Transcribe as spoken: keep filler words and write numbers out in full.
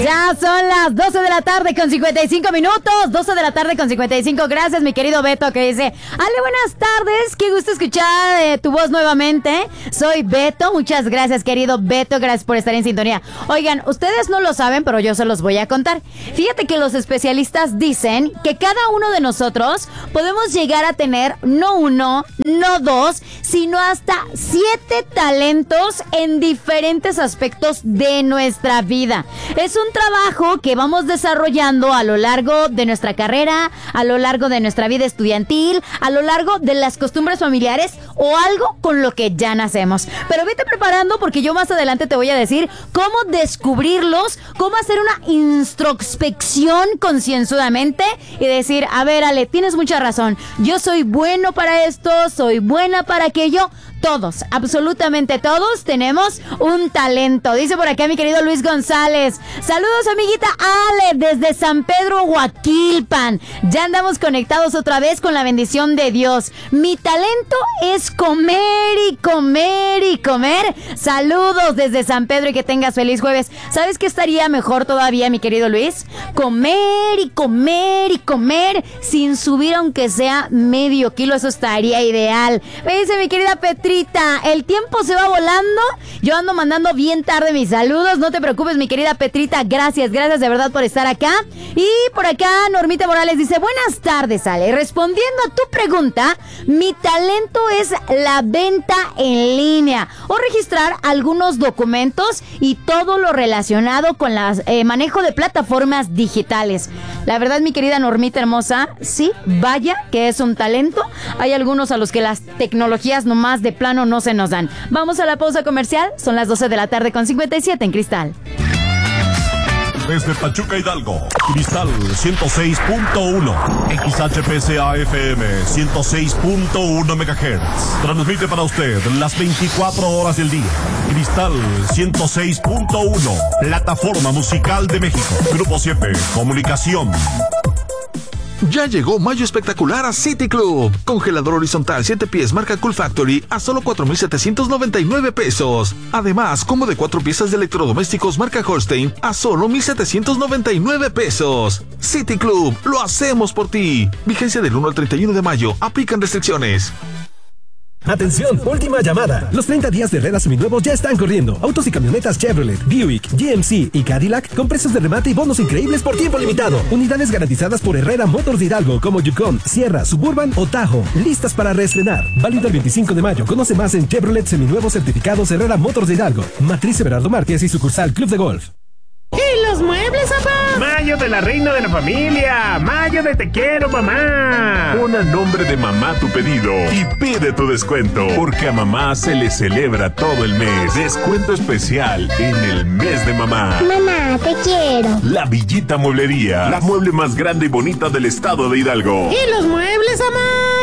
Ya son las doce de la tarde con cincuenta y cinco minutos. doce de la tarde con cincuenta y cinco. Gracias, mi querido Beto, que dice: Ale, buenas tardes. Qué gusto escuchar eh, tu voz nuevamente. Soy Beto. Muchas gracias, querido Beto. Gracias por estar en sintonía. Oigan, ustedes no lo saben, pero yo se los voy a contar. Fíjate que los especialistas dicen que cada uno de nosotros podemos llegar a tener no uno, no dos, sino hasta siete talentos en diferentes aspectos de nuestra vida. Es un trabajo que vamos desarrollando a lo largo de nuestra carrera, a lo largo de nuestra vida estudiantil, a lo largo de las costumbres familiares o algo con lo que ya nacemos. Pero vete preparando porque yo más adelante te voy a decir cómo descubrirlos, cómo hacer una introspección concienzudamente y decir: a ver, Ale, tienes mucha razón. Yo soy bueno para esto, soy buena para aquello. Todos, absolutamente todos tenemos un talento. Dice por acá mi querido Luis González: saludos, amiguita Ale, desde San Pedro Huaquilpan. Ya andamos conectados otra vez con la bendición de Dios. Mi talento es comer y comer y comer. Saludos desde San Pedro y que tengas feliz jueves. ¿Sabes qué estaría mejor todavía, mi querido Luis? Comer y comer y comer sin subir aunque sea medio kilo. Eso estaría ideal. Me dice mi querida Petri: el tiempo se va volando. Yo ando mandando bien tarde mis saludos. No te preocupes, mi querida Petrita. Gracias, gracias de verdad por estar acá. Y por acá Normita Morales dice: buenas tardes, Ale. Respondiendo a tu pregunta, mi talento es la venta en línea o registrar algunos documentos y todo lo relacionado con el eh, manejo de plataformas digitales. La verdad, mi querida Normita hermosa, sí, vaya que es un talento. Hay algunos a los que las tecnologías nomás de plano no se nos dan. Vamos a la pausa comercial. Son las doce de la tarde con cincuenta y siete en Cristal. Desde Pachuca, Hidalgo, Cristal ciento seis punto uno, X H P C A F M ciento seis punto uno megahertz. Transmite para usted las veinticuatro horas del día. Cristal ciento seis punto uno, plataforma musical de México. Grupo siete, comunicación. Ya llegó mayo espectacular a City Club. Congelador horizontal siete pies marca Cool Factory a solo cuatro mil setecientos noventa y nueve pesos. Además, combo de cuatro piezas de electrodomésticos marca Holstein a solo mil setecientos noventa y nueve pesos. City Club, lo hacemos por ti. Vigencia del uno al treinta y uno de mayo. Aplican restricciones. Atención, última llamada. Los treinta días de Herrera Seminuevos ya están corriendo. Autos y camionetas Chevrolet, Buick, G M C y Cadillac con precios de remate y bonos increíbles por tiempo limitado. Unidades garantizadas por Herrera Motors de Hidalgo como Yukon, Sierra, Suburban o Tahoe. Listas para reestrenar. Válido el veinticinco de mayo. Conoce más en Chevrolet Seminuevos certificados Herrera Motors de Hidalgo. Matriz Everardo Márquez y sucursal Club de Golf. ¿Y los muebles, papá? Mayo de la reina de la familia. Mayo de te quiero, mamá. Pon a nombre de mamá tu pedido y pide tu descuento, porque a mamá se le celebra todo el mes. Descuento especial en el mes de mamá. Mamá, te quiero. La Villita Mueblería, la mueble más grande y bonita del estado de Hidalgo. ¿Y los muebles, mamá?